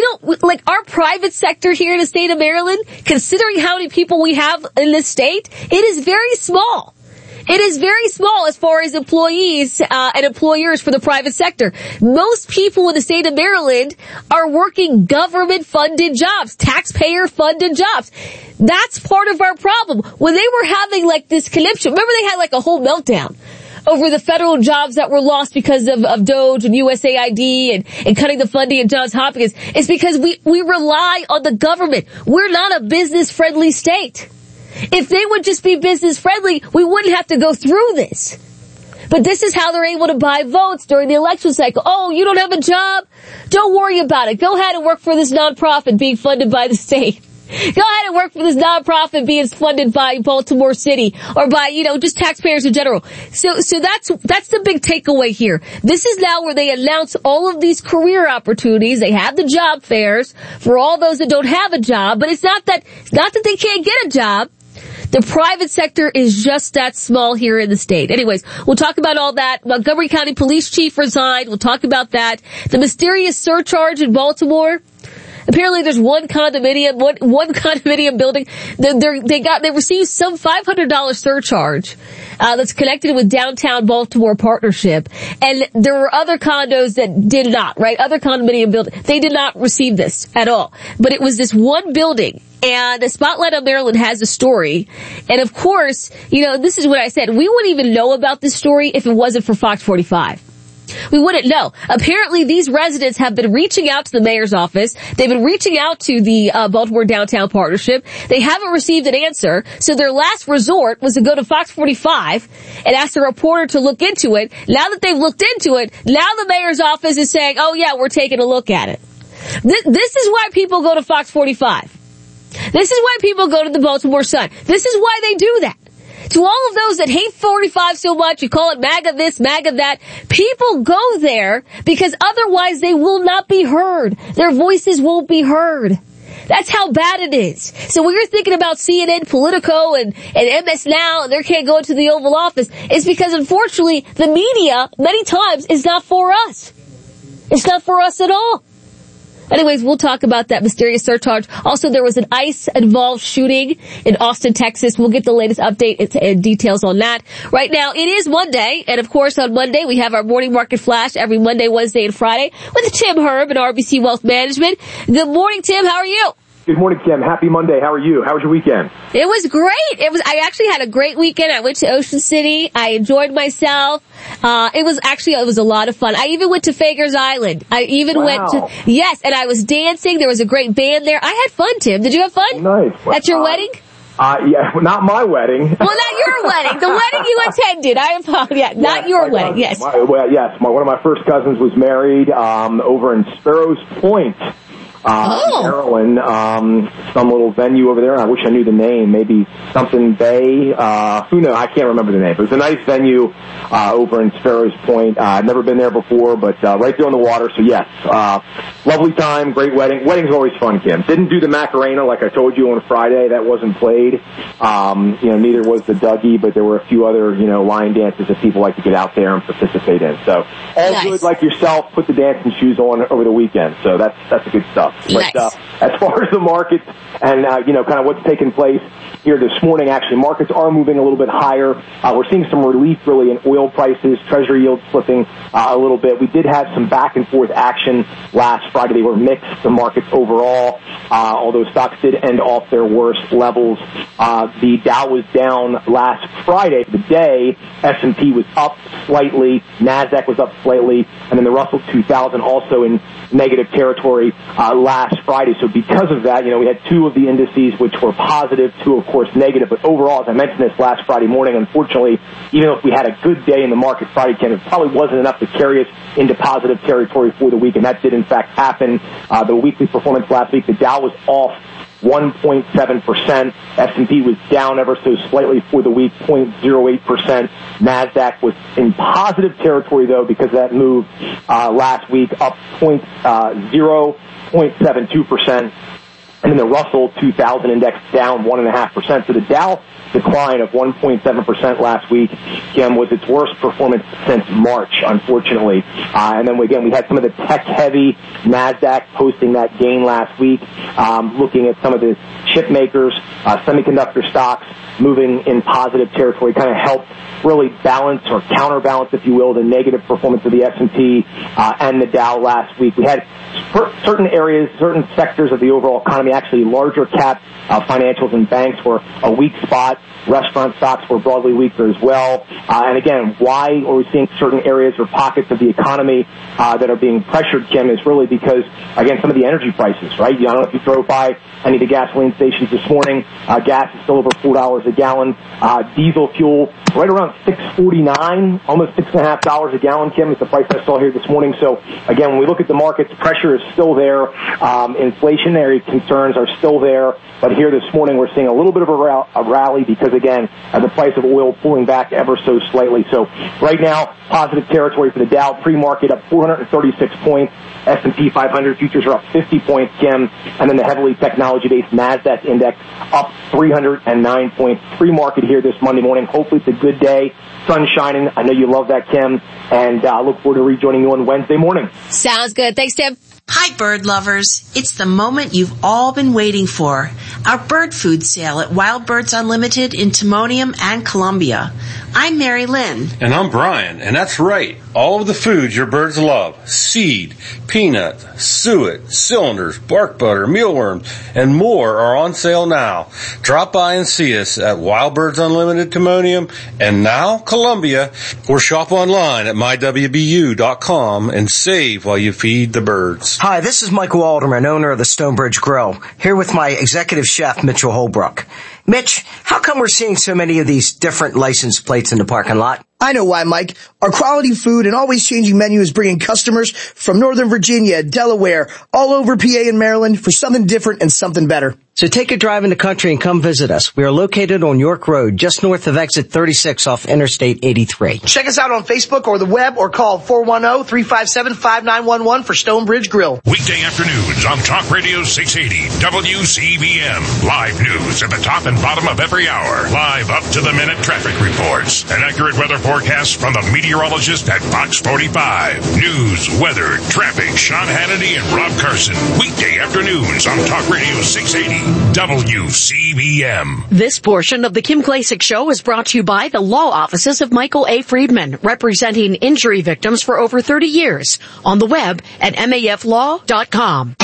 Our private sector here in the state of Maryland, considering how many people we have in this state, it is very small. It is very small as far as employees and employers for the private sector. Most people in the state of Maryland are working government-funded jobs, taxpayer-funded jobs. That's part of our problem. When they were having this conniption, remember they had a whole meltdown over the federal jobs that were lost because of DOGE and USAID and cutting the funding at Johns Hopkins. It's because we rely on the government. We're not a business-friendly state. If they would just be business friendly, we wouldn't have to go through this. But this is how they're able to buy votes during the election cycle. Oh, you don't have a job? Don't worry about it. Go ahead and work for this nonprofit being funded by the state. Go ahead and work for this nonprofit being funded by Baltimore City or by, just taxpayers in general. So that's the big takeaway here. This is now where they announce all of these career opportunities. They have the job fairs for all those that don't have a job, but it's not that they can't get a job. The private sector is just that small here in the state. Anyways, we'll talk about all that. Montgomery County Police Chief resigned. We'll talk about that. The mysterious surcharge in Baltimore. Apparently there's one condominium building. They received some $500 surcharge, that's connected with Downtown Baltimore Partnership. And there were other condos that did not, right? Other condominium buildings. They did not receive this at all. But it was this one building. And the Spotlight on Maryland has a story. And of course, this is what I said. We wouldn't even know about this story if it wasn't for Fox 45. We wouldn't know. Apparently, these residents have been reaching out to the mayor's office. They've been reaching out to the Baltimore Downtown Partnership. They haven't received an answer. So their last resort was to go to Fox 45 and ask a reporter to look into it. Now that they've looked into it, now the mayor's office is saying, oh yeah, we're taking a look at it. This is why people go to Fox 45. This is why people go to the Baltimore Sun. This is why they do that. To all of those that hate 45 so much, you call it MAGA this, MAGA that, people go there because otherwise they will not be heard. Their voices won't be heard. That's how bad it is. So when you're thinking about CNN, Politico, and MS Now, and they can't go into the Oval Office, it's because unfortunately the media, many times, is not for us. It's not for us at all. Anyways, we'll talk about that mysterious surcharge. Also, there was an ICE-involved shooting in Austin, Texas. We'll get the latest update and details on that. Right now, it is Monday, and of course, on Monday, we have our morning market flash every Monday, Wednesday, and Friday with Tim Herb and RBC Wealth Management. Good morning, Tim. How are you? Good morning, Kim. Happy Monday. How are you? How was your weekend? It was great. I actually had a great weekend. I went to Ocean City. I enjoyed myself. It was a lot of fun. I even went to Fager's Island. I even went to, yes, and I was dancing. There was a great band there. I had fun, Tim. Did you have fun? Nice. At your wedding? Yeah, not my wedding. Well, not your wedding. The wedding you attended. I apologize. Not your wedding. Yes. One of my first cousins was married over in Sparrows Point, Maryland. Some little venue over there. I wish I knew the name. Maybe something Bay. Who knows? I can't remember the name. But it was a nice venue over in Sparrows Point. I've never been there before, but right there on the water. So yes, lovely time, great wedding. Wedding's always fun, Kim. Didn't do the Macarena like I told you on Friday. That wasn't played. Neither was the Dougie, but there were a few other line dances that people like to get out there and participate in. So all good, like yourself. Put the dancing shoes on over the weekend. So that's the good stuff. But as far as the markets and kind of what's taking place here this morning, actually markets are moving a little bit higher. We're seeing some relief really in oil prices, treasury yields slipping a little bit. We did have some back and forth action last Friday. They were mixed, the markets overall, although stocks did end off their worst levels. The Dow was down last Friday. The day, S&P was up slightly, NASDAQ was up slightly, and then the Russell 2000 also in negative territory last Friday. So because of that, we had two of the indices which were positive, two of course negative. But overall, as I mentioned this last Friday morning, unfortunately, even if we had a good day in the market Friday, Ken, it probably wasn't enough to carry us into positive territory for the week, and that did in fact happen. The weekly performance last week, the Dow was off 1.7%. S&P was down ever so slightly for the week, 0.08%. NASDAQ was in positive territory, though, because of that move last week, up 0.72%. And then the Russell 2000 index down 1.5%. So the Dow decline of 1.7% last week, Kim, was its worst performance since March, unfortunately. And then again, we had some of the tech-heavy NASDAQ posting that gain last week. Looking at some of the chip makers, semiconductor stocks moving in positive territory, kind of helped really balance or counterbalance, if you will, the negative performance of the S&P and the Dow last week. We had certain areas, certain sectors of the overall economy, actually larger cap financials and banks were a weak spot. Restaurant stocks were broadly weaker as well. And again, why are we seeing certain areas or pockets of the economy that are being pressured, Kim, is really because, again, some of the energy prices, right? I don't know if you drove by any of the gasoline stations this morning. Gas is still over $4 a gallon. Diesel fuel right around $6.49, almost $6.50 a gallon, Kim, is the price I saw here this morning. So, again, when we look at the markets, pressure is still there. Inflationary concerns are still there. But here this morning, we're seeing a little bit of a rally because, again, the price of oil pulling back ever so slightly. So right now, positive territory for the Dow. Pre-market up 436 points. S&P 500 futures are up 50 points, Kim. And then the heavily technology-based NASDAQ index up 309 points. Pre-market here this Monday morning. Hopefully it's a good day. Sun shining. I know you love that, Kim. And I look forward to rejoining you on Wednesday morning. Sounds good. Thanks, Tim. Hi, bird lovers. It's the moment you've all been waiting for. Our bird food sale at Wild Birds Unlimited in Timonium and Columbia. I'm Mary Lynn. And I'm Brian. And that's right. All of the foods your birds love. Seed, peanuts, suet, cylinders, bark butter, mealworms, and more are on sale now. Drop by and see us at Wild Birds Unlimited Timonium and now Columbia, or shop online at mywbu.com and save while you feed the birds. Hi, this is Michael Alderman, owner of the Stonebridge Grill, here with my executive chef, Mitchell Holbrook. Mitch, how come we're seeing so many of these different license plates in the parking lot? I know why, Mike. Our quality food and always changing menu is bringing customers from Northern Virginia, Delaware, all over PA and Maryland for something different and something better. So take a drive in the country and come visit us. We are located on York Road, just north of exit 36 off Interstate 83. Check us out on Facebook or the web or call 410-357-5911 for Stonebridge Grill. Weekday afternoons on Talk Radio 680 WCBM. Live news at the top and bottom of every hour. Live up-to-the-minute traffic reports. An accurate weather forecast from the meteorologist at Fox 45. News, weather, traffic, Sean Hannity and Rob Carson. Weekday afternoons on Talk Radio 680 WCBM. This portion of the Kim Klacik Show is brought to you by the law offices of Michael A. Friedman, representing injury victims for over 30 years. On the web at maflaw.com.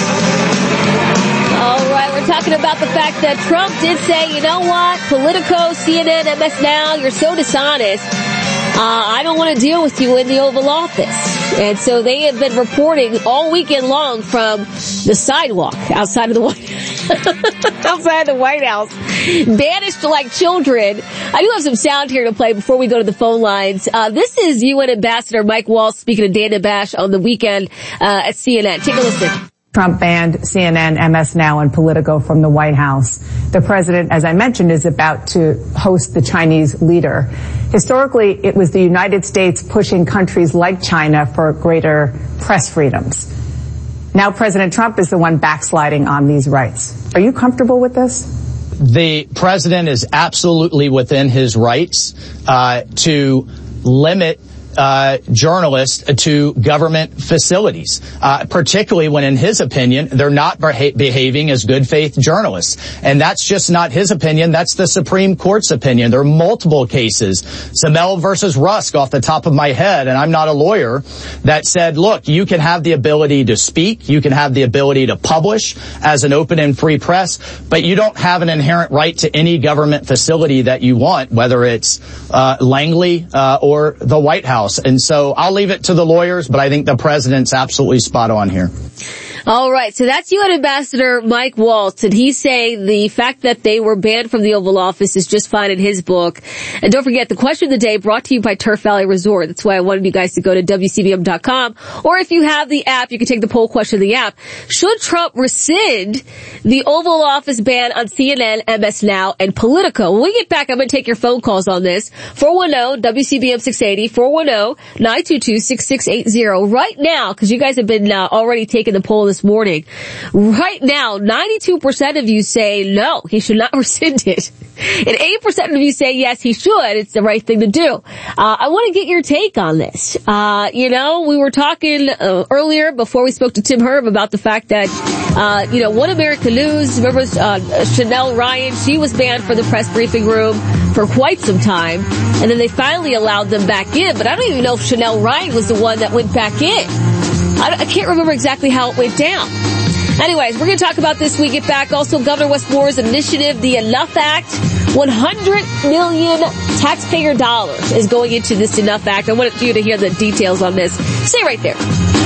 All right, we're talking about the fact that Trump did say, you know what, Politico, CNN, MS Now, you're so dishonest. I don't want to deal with you in the Oval Office. And so they have been reporting all weekend long from the sidewalk outside of the White House. outside the White House, banished like children. I do have some sound here to play before we go to the phone lines. This is UN Ambassador Mike Waltz speaking to Dana Bash on the weekend at CNN. Take a listen. Trump banned CNN, MS Now, and Politico from the White House. The president, as I mentioned, is about to host the Chinese leader. Historically, it was the United States pushing countries like China for greater press freedoms. Now President Trump is the one backsliding on these rights. Are you comfortable with this? The president is absolutely within his rights to limit journalists to government facilities, particularly when, in his opinion, they're not behaving as good faith journalists. And that's just not his opinion. That's the Supreme Court's opinion. There are multiple cases, Zemel versus Rusk off the top of my head, and I'm not a lawyer, that said, look, you can have the ability to speak, you can have the ability to publish as an open and free press, but you don't have an inherent right to any government facility that you want, whether it's Langley or the White House. And so I'll leave it to the lawyers, but I think the president's absolutely spot on here. All right, so that's UN Ambassador Mike Waltz, and he's saying the fact that they were banned from the Oval Office is just fine in his book. And don't forget, the question of the day brought to you by Turf Valley Resort. That's why I wanted you guys to go to WCBM.com, or if you have the app, you can take the poll question of the app. Should Trump rescind the Oval Office ban on CNN, MS Now, and Politico? When we get back, I'm going to take your phone calls on this. 410-WCBM-680, 410-922-6680. Right now, because you guys have been already taking the poll this morning. Right now, 92% of you say no, he should not rescind it. And 8% of you say yes, he should. It's the right thing to do. I want to get your take on this. We were talking earlier before we spoke to Tim Herb about the fact that, One American News, remember Chanel Ryan, she was banned from the press briefing room for quite some time. And then they finally allowed them back in. But I don't even know if Chanel Ryan was the one that went back in. I can't remember exactly how it went down. Anyways, we're going to talk about this when we get back. Also, Governor Wes Moore's initiative, the Enough Act. $100 million taxpayer dollars is going into this Enough Act. I wanted you to hear the details on this. Stay right there.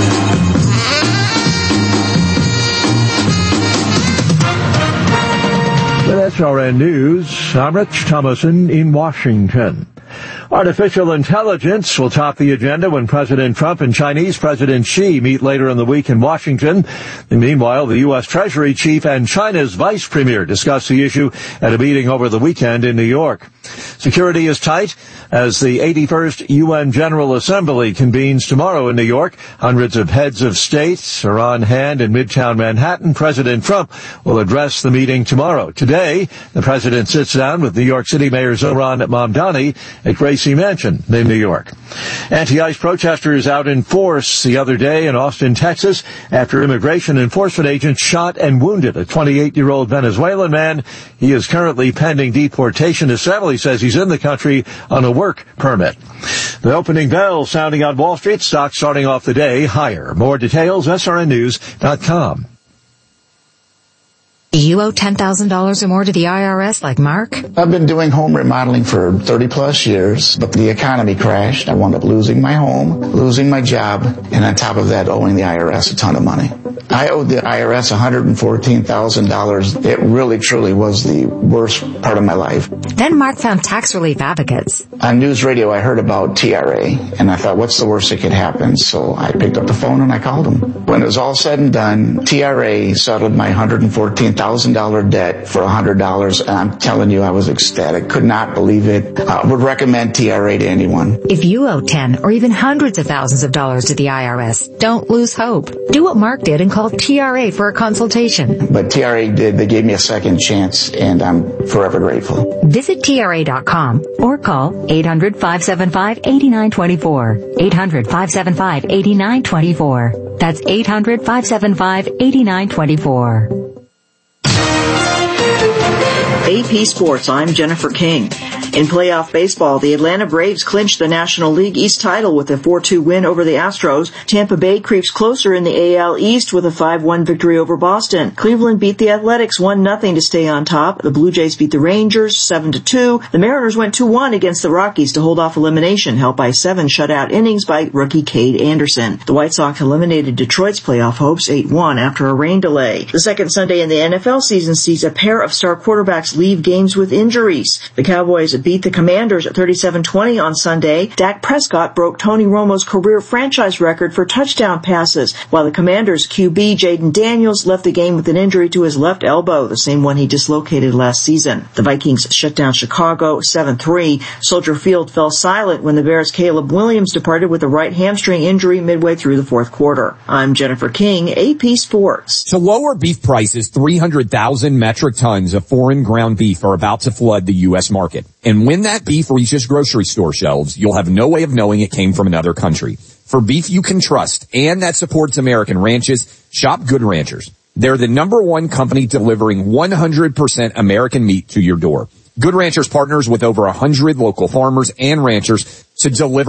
With SRN News, I'm Rich Thomason in Washington. Artificial intelligence will top the agenda when President Trump and Chinese President Xi meet later in the week in Washington. And meanwhile, the U.S. Treasury Chief and China's Vice Premier discuss the issue at a meeting over the weekend in New York. Security is tight as the 81st UN General Assembly convenes tomorrow in New York. Hundreds of heads of states are on hand in Midtown Manhattan. President Trump will address the meeting tomorrow. Today, the president sits down with New York City Mayor Zohran Mamdani at Gracie Mansion in New York. Anti-ICE protesters out in force the other day in Austin, Texas, after immigration enforcement agents shot and wounded a 28-year-old Venezuelan man. He is currently pending deportation. His family says he's in the country on a work permit. The opening bell sounding on Wall Street, stocks starting off the day higher. More details, srnnews.com. Do you owe $10,000 or more to the IRS like Mark? I've been doing home remodeling for 30 plus years, but the economy crashed. I wound up losing my home, losing my job, and on top of that, owing the IRS a ton of money. I owed the IRS $114,000. It really, truly was the worst part of my life. Then Mark found Tax Relief Advocates. On news radio, I heard about TRA, and I thought, what's the worst that could happen? So I picked up the phone and I called them. When it was all said and done, TRA settled my $114,000 debt for $100, and I'm telling you, I was ecstatic. Could not believe it. Would recommend TRA to anyone. If you owe 10 or even hundreds of thousands of dollars to the IRS, don't lose hope. Do what Mark did and call TRA for a consultation. But TRA did. They gave me a second chance, and I'm forever grateful. Visit TRA.com or call 800-575-8924. 800-575-8924. That's 800-575-8924. AP Sports, I'm Jennifer King. In playoff baseball, the Atlanta Braves clinched the National League East title with a 4-2 win over the Astros. Tampa Bay creeps closer in the AL East with a 5-1 victory over Boston. Cleveland beat the Athletics 1-0 to stay on top. The Blue Jays beat the Rangers 7-2. The Mariners went 2-1 against the Rockies to hold off elimination, helped by 7 shutout innings by rookie Cade Anderson. The White Sox eliminated Detroit's playoff hopes 8-1 after a rain delay. The second Sunday in the NFL season sees a pair of star quarterbacks leave games with injuries. The Cowboys beat the Commanders at 37-20 on Sunday. Dak Prescott broke Tony Romo's career franchise record for touchdown passes, while the Commanders' QB Jaden Daniels left the game with an injury to his left elbow, the same one he dislocated last season. The Vikings shut down Chicago 7-3. Soldier Field fell silent when the Bears' Caleb Williams departed with a right hamstring injury midway through the fourth quarter. I'm Jennifer King, AP Sports. To lower beef prices, 300,000 metric tons of foreign ground beef are about to flood the U.S. market. And when that beef reaches grocery store shelves, you'll have no way of knowing it came from another country. For beef you can trust and that supports American ranches, shop Good Ranchers. They're the #1 company delivering 100% American meat to your door. Good Ranchers partners with over 100 local farmers and ranchers to deliver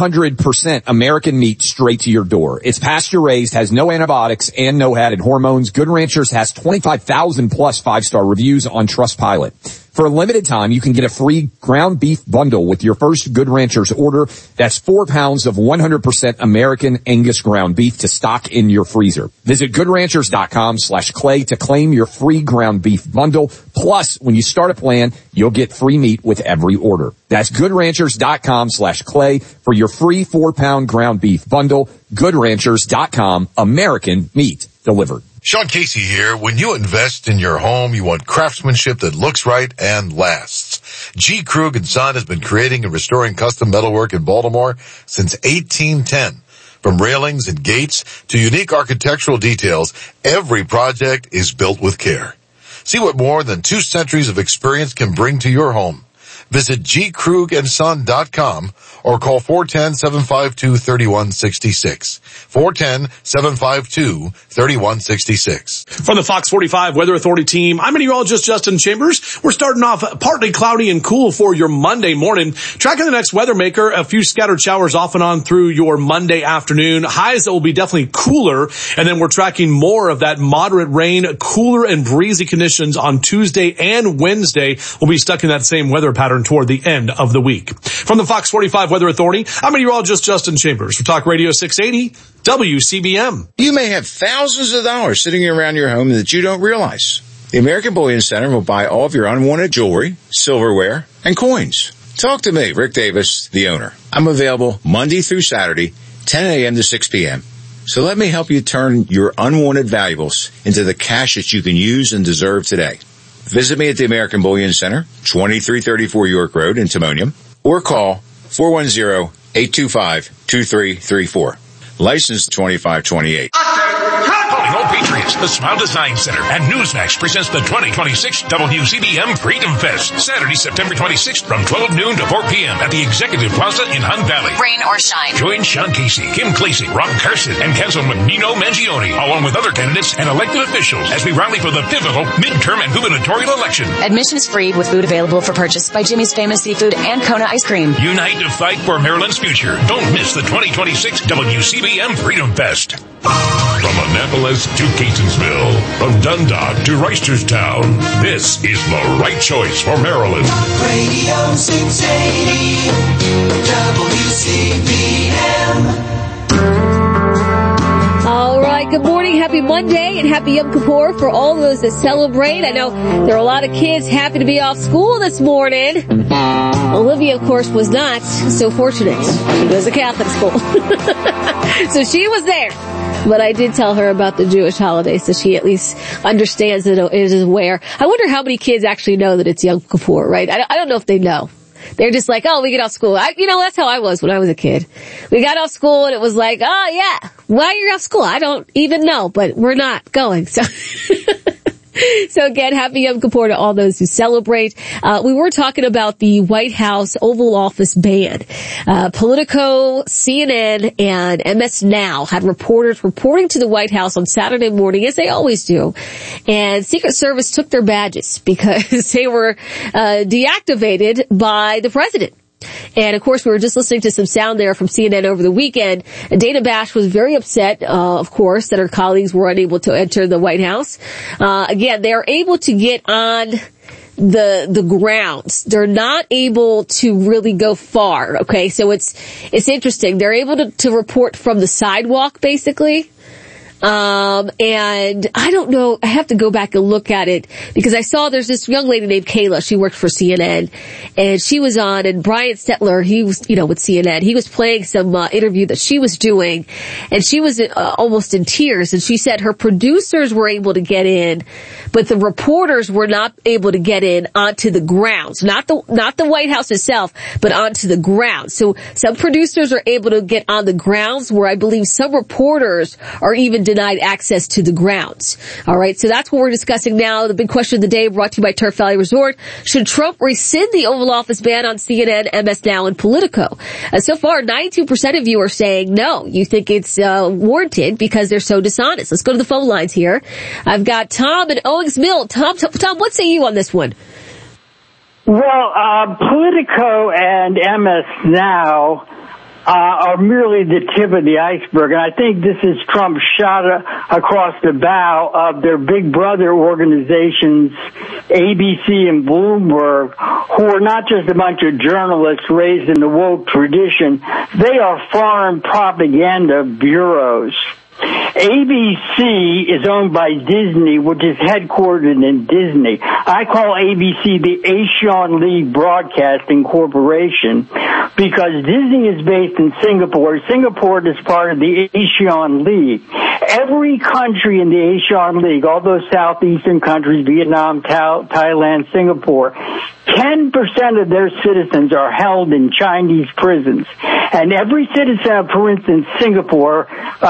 100% American meat straight to your door. It's pasture raised, has no antibiotics and no added hormones. Good Ranchers has 25,000 plus 5-star reviews on Trustpilot. For a limited time, you can get a free ground beef bundle with your first Good Ranchers order. That's 4 pounds of 100% American Angus ground beef to stock in your freezer. Visit goodranchers.com/clay to claim your free ground beef bundle. Plus, when you start a plan, you'll get free meat with every order. That's goodranchers.com/clay for your free 4-pound ground beef bundle. Goodranchers.com, American meat delivered. Sean Casey here. When you invest in your home, you want craftsmanship that looks right and lasts. G. Krug & Son has been creating and restoring custom metalwork in Baltimore since 1810. From railings and gates to unique architectural details, every project is built with care. See what more than 2 centuries of experience can bring to your home. Visit gkrugandson.com or call 410-752-3166. 410-752-3166. From the Fox 45 Weather Authority team, I'm meteorologist Justin Chambers. We're starting off partly cloudy and cool for your Monday morning. Tracking the next weather maker, a few scattered showers off and on through your Monday afternoon. Highs that will be definitely cooler. And then we're tracking more of that moderate rain, cooler and breezy conditions on Tuesday and Wednesday. We'll be stuck in that same weather pattern toward the end of the week. From the Fox 45 Weather Authority, I'm meteorologist Justin Chambers for Talk Radio 680 WCBM. You may have thousands of dollars sitting around your home that you don't realize. The American Bullion Center will buy all of your unwanted jewelry, silverware, and coins. Talk to me, Rick Davis, the owner. I'm available Monday through Saturday, 10 a.m. to 6 p.m. So let me help you turn your unwanted valuables into the cash that you can use and deserve today. Visit me at the American Bullion Center, 2334 York Road in Timonium, or call 410-825-2334. License 2528. Calling all Patriots, the Smile Design Center and Newsmax presents the 2026 WCBM Freedom Fest, Saturday, September 26th from 12 noon to 4 p.m. at the Executive Plaza in Hunt Valley. Rain or shine. Join Sean Casey, Kim Clasey, Ron Carson, and Councilman Nino Mangione, along with other candidates and elected officials as we rally for the pivotal midterm and gubernatorial election. Admission is free with food available for purchase by Jimmy's Famous Seafood and Kona Ice Cream. Unite to fight for Maryland's future. Don't miss the 2026 WCBM Freedom Fest. From Annapolis to Catonsville, from Dundalk to Reisterstown, this is the right choice for Maryland. Radio 680 WCBM. All right, good morning, happy Monday, and happy Yom Kippur for all those that celebrate. I know there are a lot of kids happy to be off school this morning. Olivia, of course, was not so fortunate. She goes to Catholic school. So she was there. But I did tell her about the Jewish holiday, so she at least understands that it is aware. I wonder how many kids actually know that it's Yom Kippur, right? I don't know if they know. They're just like, oh, we get off school. That's how I was when I was a kid. We got off school and it was like, oh yeah, why are you off school? I don't even know, but we're not going. So So again, happy Yom Kippur to all those who celebrate. We were talking about the White House Oval Office ban. Politico, CNN, and MS Now had reporters reporting to the White House on Saturday morning, as they always do. And Secret Service took their badges because they were deactivated by the president. And of course, we were just listening to some sound there from CNN over the weekend. Dana Bash was very upset, of course, that her colleagues were unable to enter the White House. Again, they are able to get on the grounds. They're not able to really go far. Okay. So it's interesting. They're able to report from the sidewalk, basically. And I don't know, I have to go back and look at it because I saw there's this young lady named Kayla. She worked for CNN and she was on, and Brian Stetler, he was, with CNN. He was playing some interview that she was doing, and she was almost in tears, and she said her producers were able to get in, but the reporters were not able to get in onto the grounds. Not the White House itself, but onto the grounds. So some producers are able to get on the grounds, where I believe some reporters are even denied access to the grounds. All right, so that's what we're discussing now. The big question of the day, brought to you by Turf Valley Resort. Should Trump rescind the Oval Office ban on CNN, MS Now, and Politico? So far, 92% of you are saying no. You think it's warranted because they're so dishonest. Let's go to the phone lines here. I've got Tom and Owings Mill. Tom, what say you on this one? Well, Politico and MS Now are merely the tip of the iceberg, and I think this is Trump's shot across the bow of their big brother organizations, ABC and Bloomberg, who are not just a bunch of journalists raised in the woke tradition. They are foreign propaganda bureaus. ABC is owned by Disney, which is headquartered in Disney. I call ABC the Asian League Broadcasting Corporation because Disney is based in Singapore. Singapore is part of the Asian League. Every country in the Asian League, all those southeastern countries, Vietnam, Thailand, Singapore, 10% of their citizens are held in Chinese prisons. And every citizen of, for instance, Singapore,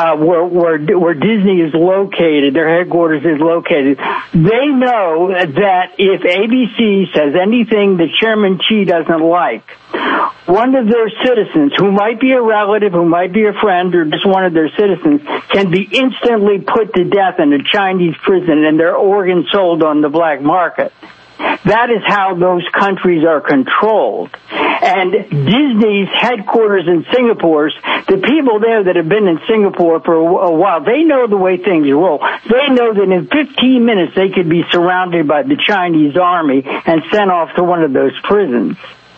where Disney is located, their headquarters is located, they know that if ABC says anything that Chairman Xi doesn't like, one of their citizens, who might be a relative, who might be a friend, or just one of their citizens, can be instantly put to death in a Chinese prison and their organs sold on the black market. That is how those countries are controlled. And Disney's headquarters in Singapore, the people there that have been in Singapore for a while, they know the way things roll. They know that in 15 minutes they could be surrounded by the Chinese army and sent off to one of those prisons.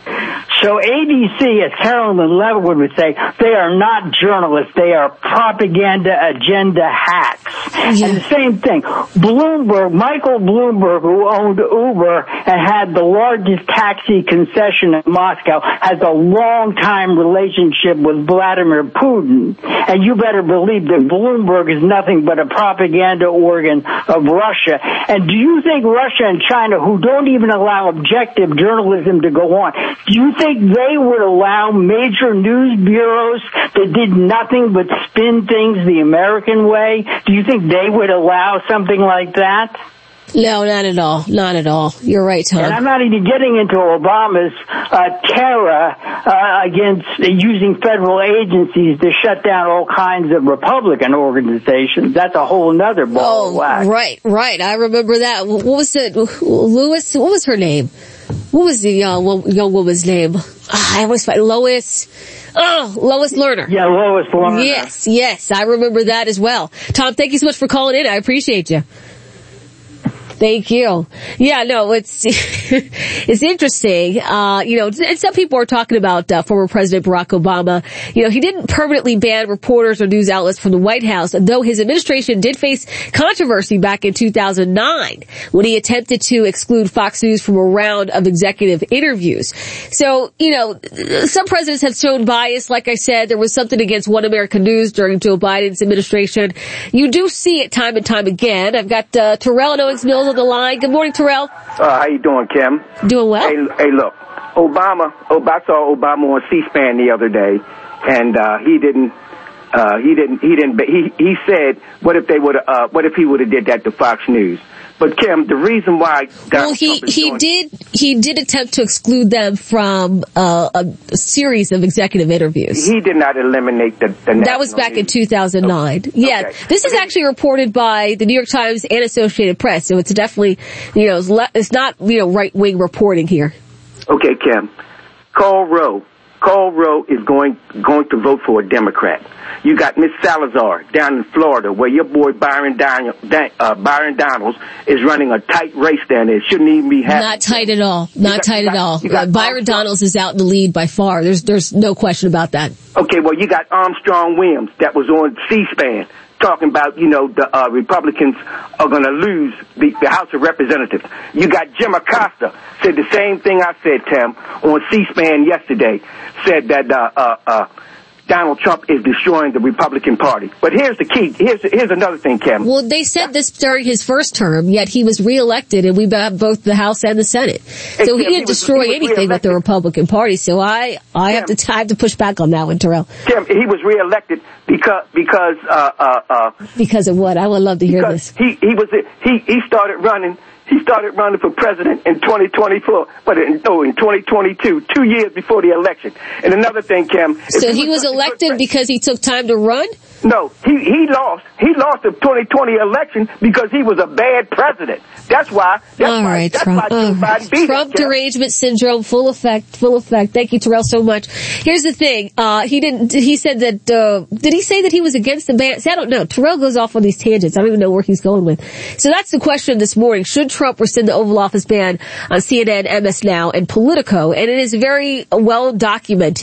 So ABC, as Carolyn Leatherwood would say, they are not journalists. They are propaganda agenda hacks. Yeah. And the same thing, Bloomberg, Michael Bloomberg, who owned Uber and had the largest taxi concession in Moscow, has a long-time relationship with Vladimir Putin. And you better believe that Bloomberg is nothing but a propaganda organ of Russia. And do you think Russia and China, who don't even allow objective journalism to go on, do you think they would allow major news bureaus that did nothing but spin things the American way? Do you think they would allow something like that? No, not at all. Not at all. You're right, Tom. And I'm not even getting into Obama's terror against using federal agencies to shut down all kinds of Republican organizations. That's a whole other ball of wax. Right. I remember that. What was it? Lewis? What was her name? What was the young woman's name? I always find Lois Lerner. Yeah, Lois Lerner. Yes, I remember that as well. Tom, thank you so much for calling in. I appreciate you. Thank you. Yeah, no, it's interesting. And some people are talking about former President Barack Obama. He didn't permanently ban reporters or news outlets from the White House, though his administration did face controversy back in 2009 when he attempted to exclude Fox News from a round of executive interviews. So, some presidents have shown bias. Like I said, there was something against One American News during Joe Biden's administration. You do see it time and time again. I've got Terrell and Owings Mills on the line. Good morning, Terrell. How you doing, Kim? Doing well. Hey, look, I saw Obama on C-SPAN the other day, and he didn't He said, what if he would have did that to Fox News? But Kim, the reason why he did attempt to exclude them from a series of executive interviews. He did not eliminate the that was back in 2009. Okay. Yeah, okay. This is actually reported by the New York Times and Associated Press, so it's definitely, it's not, right-wing reporting here. Okay, Kim. Karl Rove is going to vote for a Democrat. You got Miss Salazar down in Florida, where your boy Byron Donalds is running a tight race down there. It shouldn't even be happening. Not tight at all. Not tight at all. Byron Donalds is out in the lead by far. There's no question about that. Okay, well, you got Armstrong Williams that was on C-SPAN talking about, the Republicans are going to lose the House of Representatives. You got Jim Acosta said the same thing I said, Tim, on C-SPAN yesterday, said that Donald Trump is destroying the Republican Party. But here's the key. Here's another thing, Kim. Well, they said this during his first term, yet he was reelected, and we have both the House and the Senate. So he didn't destroy anything with the Republican Party. So I have to push back on that one, Terrell. Kim, he was reelected because of what? I would love to hear this. He started running. He started running for president in 2024, but in 2022, 2 years before the election. And another thing, Kim. So he was elected because he took time to run? No, he lost. He lost the 2020 election because he was a bad president. That's why. Trump derangement syndrome, full effect. Thank you, Terrell, so much. Here's the thing. He said that, did he say that he was against the ban? See, I don't know. Terrell goes off on these tangents. I don't even know where he's going with. So that's the question this morning. Should Trump rescind the Oval Office ban on CNN, MS Now, and Politico? And it is very well documented